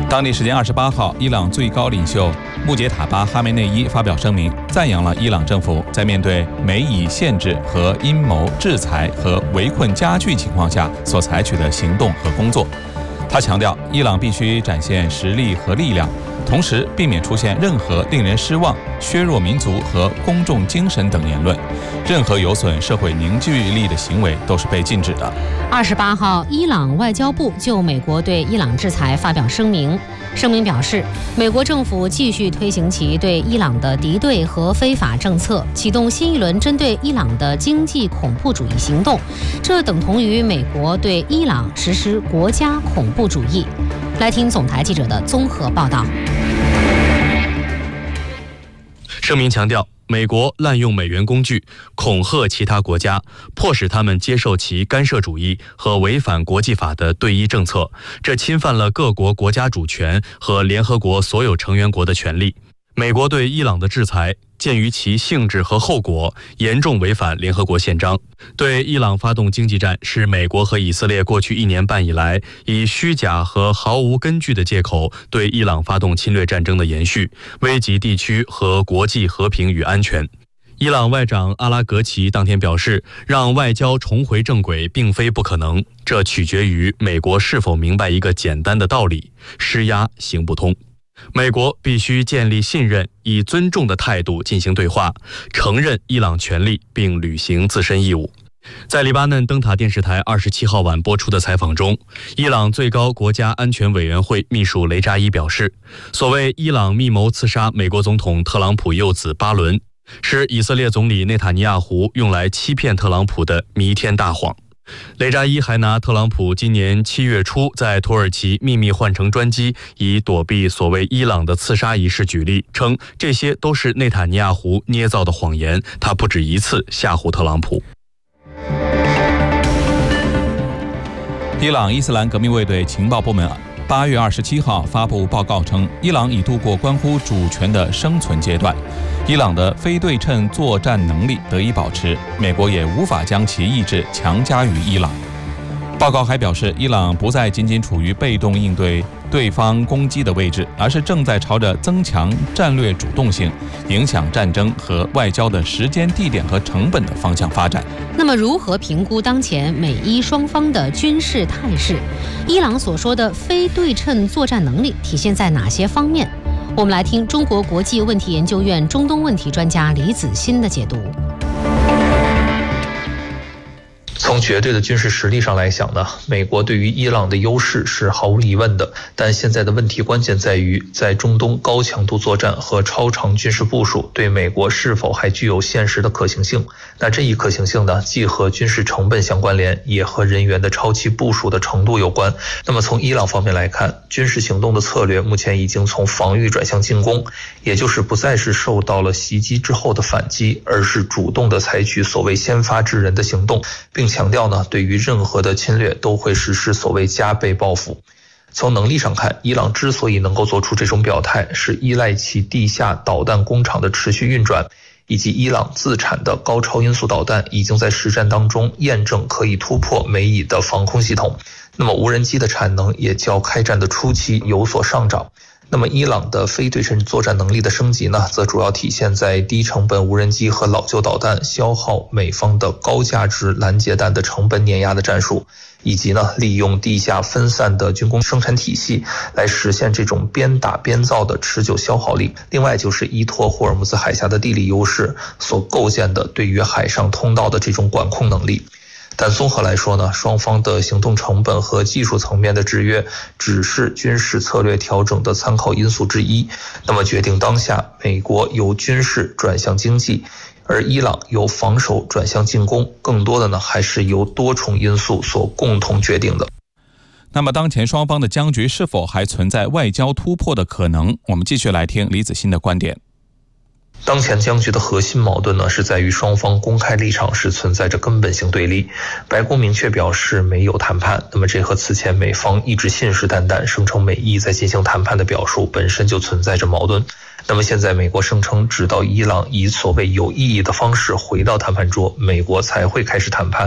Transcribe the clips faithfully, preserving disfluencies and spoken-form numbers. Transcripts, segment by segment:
当地时间二十八号，伊朗最高领袖穆杰塔巴·哈梅内伊发表声明，赞扬了伊朗政府在面对美以限制和阴谋制裁和围困加剧情况下所采取的行动和工作。他强调，伊朗必须展现实力和力量，同时避免出现任何令人失望、削弱民族和公众精神等言论。任何有损社会凝聚力的行为都是被禁止的。 二十八号，伊朗外交部就美国对伊朗制裁发表声明。声明表示，美国政府继续推行其对伊朗的敌对和非法政策，启动新一轮针对伊朗的经济恐怖主义行动，这等同于美国对伊朗实施国家恐怖主义。来听总台记者的综合报道。 声明强调，美国滥用美元工具，恐吓其他国家，迫使他们接受其干涉主义和违反国际法的对伊政策，这侵犯了各国国家主权和联合国所有成员国的权利。美国对伊朗的制裁，鉴于其性质和后果，严重违反联合国宪章。对伊朗发动经济战，是美国和以色列过去一年半以来以虚假和毫无根据的借口对伊朗发动侵略战争的延续，危及地区和国际和平与安全。伊朗外长阿拉格齐当天表示，让外交重回正轨并非不可能，这取决于美国是否明白一个简单的道理：施压行不通。美国必须建立信任，以尊重的态度进行对话，承认伊朗权利并履行自身义务。在黎巴嫩灯塔电视台二十七号晚播出的采访中，伊朗最高国家安全委员会秘书雷扎伊表示，所谓伊朗密谋刺杀美国总统特朗普幼子巴伦，是以色列总理内塔尼亚胡用来欺骗特朗普的弥天大谎。雷扎伊还拿特朗普今年七月初在土耳其秘密换乘专机以躲避所谓伊朗的刺杀一事举例，称这些都是内塔尼亚胡捏造的谎言，他不止一次吓唬特朗普。 伊朗伊斯兰革命卫队情报部门八月二十七号发布报告称，伊朗已度过关乎主权的生存阶段，伊朗的非对称作战能力得以保持，美国也无法将其意志强加于伊朗。报告还表示，伊朗不再仅仅处于被动应对对方攻击的位置，而是正在朝着增强战略主动性、影响战争和外交的时间、地点和成本的方向发展。 那么，如何评估当前美伊双方的军事态势？伊朗所说的非对称作战能力体现在哪些方面？我们来听中国国际问题研究院中东问题专家李子欣的解读。 从绝对的军事实力上来讲呢，美国对于伊朗的优势是毫无疑问的，但现在的问题关键在于，在中东高强度作战和超长军事部署对美国是否还具有现实的可行性。那这一可行性呢，既和军事成本相关联，也和人员的超期部署的程度有关。那么从伊朗方面来看，军事行动的策略目前已经从防御转向进攻，也就是不再是受到了袭击之后的反击，而是主动的采取所谓先发制人的行动，并强调呢，对于任何的侵略都会实施所谓加倍报复。从能力上看，伊朗之所以能够做出这种表态，是依赖其地下导弹工厂的持续运转，以及伊朗自产的高超音速导弹已经在实战当中验证可以突破美以的防空系统。那么无人机的产能也较开战的初期有所上涨。那么伊朗的非对称作战能力的升级呢，则主要体现在低成本无人机和老旧导弹消耗美方的高价值拦截弹的成本碾压的战术，以及呢利用地下分散的军工生产体系来实现这种边打边造的持久消耗力。另外就是依托霍尔木兹海峡的地理优势所构建的对于海上通道的这种管控能力。但综合来说呢，双方的行动成本和技术层面的制约只是军事策略调整的参考因素之一。那么决定当下，美国由军事转向经济，而伊朗由防守转向进攻，更多的呢还是由多重因素所共同决定的。 那么当前双方的僵局是否还存在外交突破的可能？我们继续来听李子欣的观点。 当前僵局的核心矛盾呢，是在于双方公开立场是存在着根本性对立。白宫明确表示没有谈判，那么这和此前美方一直信誓旦旦声称美伊在进行谈判的表述本身就存在着矛盾。那么现在美国声称直到伊朗以所谓有意义的方式回到谈判桌，美国才会开始谈判。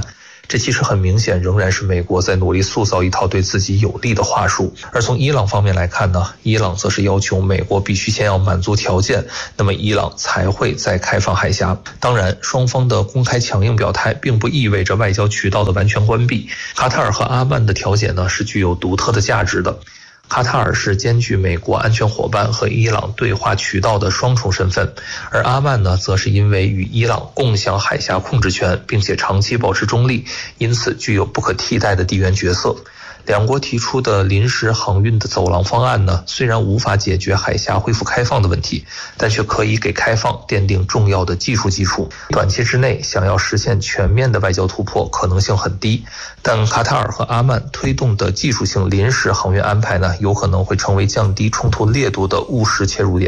这其实很明显仍然是美国在努力塑造一套对自己有利的话术。而从伊朗方面来看呢，伊朗则是要求美国必须先要满足条件，那么伊朗才会再开放海峡。当然，双方的公开强硬表态并不意味着外交渠道的完全关闭。卡塔尔和阿曼的调解呢是具有独特的价值的。卡塔尔是兼具美国安全伙伴和伊朗对话渠道的双重身份，而阿曼呢，则是因为与伊朗共享海峡控制权，并且长期保持中立，因此具有不可替代的地缘角色。两国提出的临时航运的走廊方案呢，虽然无法解决海峡恢复开放的问题，但却可以给开放奠定重要的技术基础。短期之内想要实现全面的外交突破可能性很低，但卡塔尔和阿曼推动的技术性临时航运安排呢，有可能会成为降低冲突烈度的务实切入点。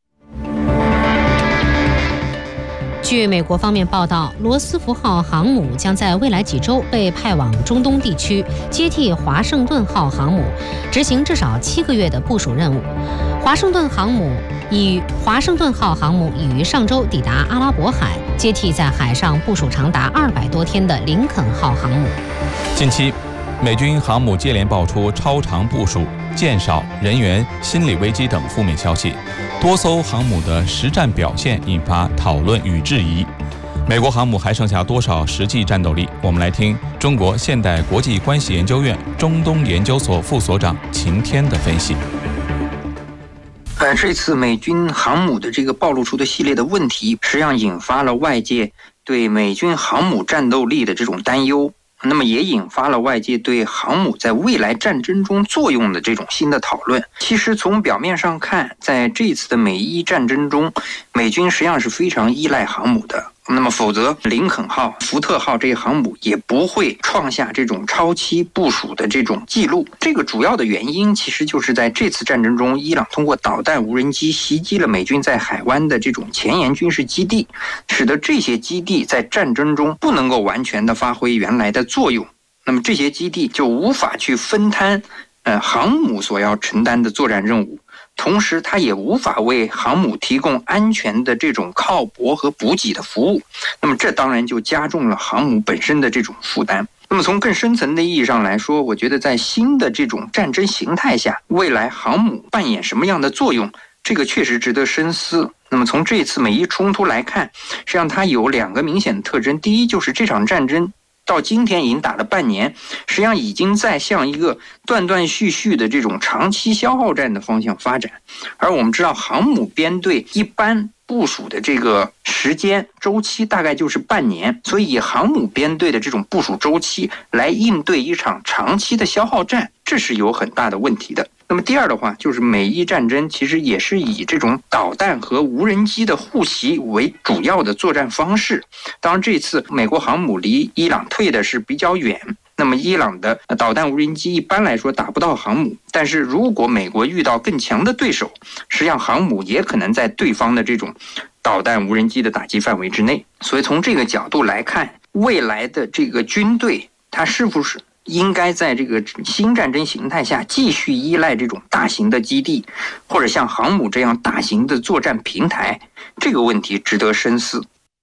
据美国方面报道，罗斯福号航母将在未来几周被派往中东地区，接替华盛顿号航母，执行至少七个月的部署任务。华盛顿航母已华盛顿号航母已于上周抵达阿拉伯海，接替在海上部署长达二百多天的林肯号航母。 近期，美军航母接连爆出超长部署、舰少、人员、心理危机等负面消息，多艘航母的实战表现引发讨论与质疑。美国航母还剩下多少实际战斗力？我们来听中国现代国际关系研究院中东研究所副所长秦天的分析。 呃，这次美军航母的这个暴露出的系列的问题，实际上引发了外界对美军航母战斗力的这种担忧。那么也引发了外界对航母在未来战争中作用的这种新的讨论。其实从表面上看，在这次的美伊战争中，美军实际上是非常依赖航母的。那么否则林肯号、福特号这些航母也不会创下这种超期部署的这种记录。这个主要的原因其实就是在这次战争中，伊朗通过导弹无人机袭击了美军在海湾的这种前沿军事基地，使得这些基地在战争中不能够完全的发挥原来的作用。那么这些基地就无法去分摊呃航母所要承担的作战任务。同时它也无法为航母提供安全的这种靠泊和补给的服务，那么这当然就加重了航母本身的这种负担。那么从更深层的意义上来说，我觉得在新的这种战争形态下，未来航母扮演什么样的作用，这个确实值得深思。那么从这次美伊冲突来看，实际上它有两个明显的特征。第一，就是这场战争到今天已经打了半年，实际上已经在向一个断断续续的这种长期消耗战的方向发展。而我们知道航母编队一般部署的这个时间周期大概就是半年，所以以航母编队的这种部署周期来应对一场长期的消耗战，这是有很大的问题的。那么第二的话，就是美伊战争其实也是以这种导弹和无人机的互袭为主要的作战方式。当然这次美国航母离伊朗退的是比较远，那么伊朗的导弹无人机一般来说打不到航母，但是如果美国遇到更强的对手，实际上航母也可能在对方的这种导弹无人机的打击范围之内。所以从这个角度来看，未来的这个军队它是不是应该在这个新战争形态下继续依赖这种大型的基地，或者像航母这样大型的作战平台，这个问题值得深思。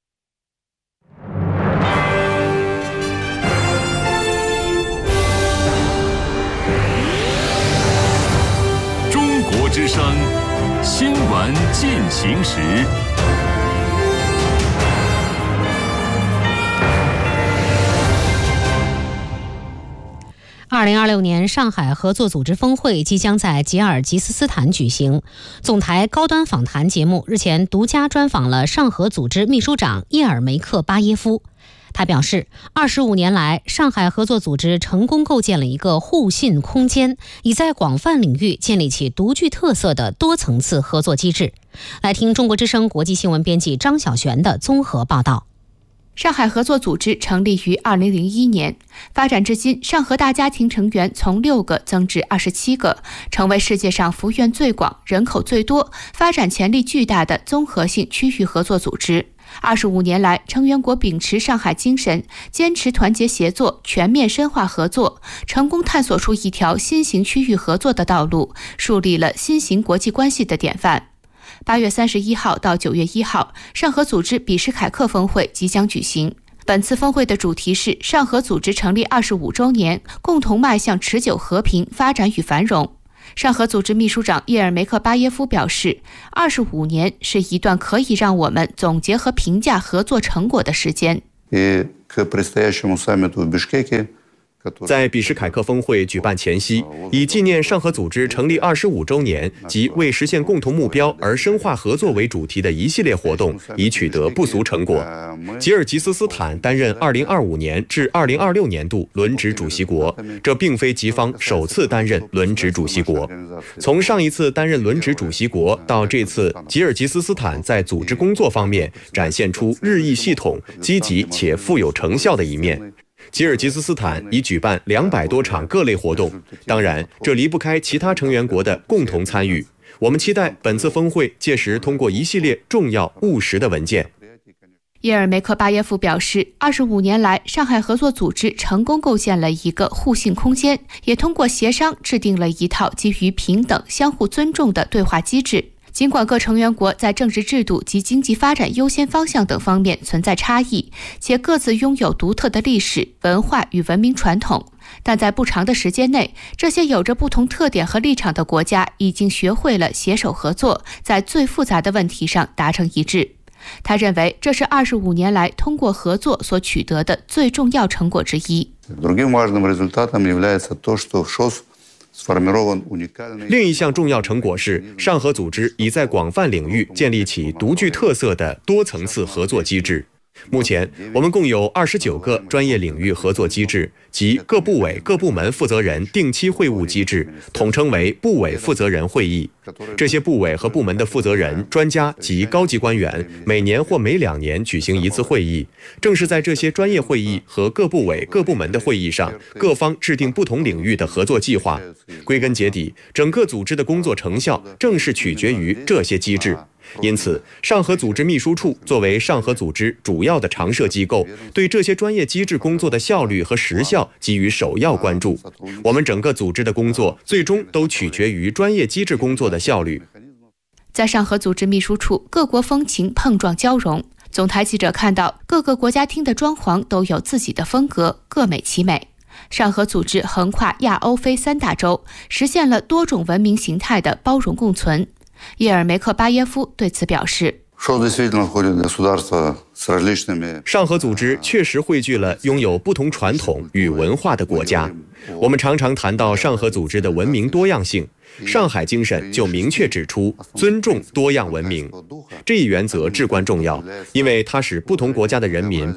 中国之声新闻进行时。 二零二六年上海合作组织峰会即将在吉尔吉斯斯坦举行。总台高端访谈节目日前独家专访了上合组织秘书长叶尔梅克巴耶夫。他表示，二十五年来，上海合作组织成功构建了一个互信空间，已在广泛领域建立起独具特色的多层次合作机制。来听中国之声国际新闻编辑张晓璇的综合报道。 上海合作组织成立于二零零一年，发展至今，上合大家庭成员从六个增至二十七个，成为世界上幅员最广、人口最多、发展潜力巨大的综合性区域合作组织。二十五年来，成员国秉持上海精神，坚持团结协作，全面深化合作，成功探索出一条新型区域合作的道路，树立了新型国际关系的典范。八月三十一号到九月一号，上合组织比什凯克峰会即将举行。 本次峰会的主题是上合组织成立二十五周年，共同迈向持久和平、发展与繁荣。上合组织秘书长叶尔梅克巴耶夫表示，二十五年是一段可以让我们总结和评价合作成果的时间。 在比什凯克峰会举办前夕，以纪念上合组织成立二十五周年及为实现共同目标而深化合作为主题的一系列活动已取得不俗成果。吉尔吉斯斯坦担任二零二五年至二零二六年度轮值主席国，这并非吉方首次担任轮值主席国。从上一次担任轮值主席国到这次，吉尔吉斯斯坦在组织工作方面展现出日益系统、积极且富有成效的一面。吉尔吉斯斯坦已举办两百多场各类活动，当然，这离不开其他成员国的共同参与。我们期待本次峰会届时通过一系列重要务实的文件。 叶尔梅克巴耶夫表示，二十五年来，上海合作组织成功构建了一个互信空间，也通过协商制定了一套基于平等、相互尊重的对话机制。尽管各成员国在政治制度及经济发展优先方向等方面存在差异，且各自拥有独特的历史、文化与文明传统，但在不长的时间内，这些有着不同特点和立场的国家已经学会了携手合作，在最复杂的问题上达成一致。他认为，这是二十五年来通过合作所取得的最重要成果之一。 另一项重要成果是，上合组织已在广泛领域建立起独具特色的多层次合作机制。目前，我们共有二十九个专业领域合作机制，即各部委各部门负责人定期会晤机制，统称为部委负责人会议。这些部委和部门的负责人、专家及高级官员每年或每两年举行一次会议。正是在这些专业会议和各部委各部门的会议上，各方制定不同领域的合作计划。归根结底，整个组织的工作成效正是取决于这些机制。因此，上合组织秘书处作为上合组织主要的常设机构，对这些专业机制工作的效率和实效给予首要关注。我们整个组织的工作最终都取决于专业机制工作的效率。 在上合组织秘书处，各国风情碰撞交融。总台记者看到，各个国家厅的装潢都有自己的风格，各美其美。上合组织横跨亚欧非三大洲，实现了多种文明形态的包容共存。叶尔梅克巴耶夫对此表示， 上合组织确实汇聚了拥有不同传统与文化的国家。我们常常谈到上合组织的文明多样性，上海精神就明确指出尊重多样文明。这一原则至关重要，因为它使不同国家的人民